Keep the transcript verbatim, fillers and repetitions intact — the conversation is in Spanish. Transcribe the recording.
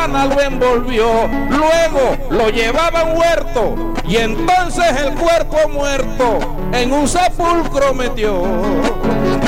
sábana lo envolvió, luego lo llevaba a un huerto y entonces el cuerpo muerto en un sepulcro metió.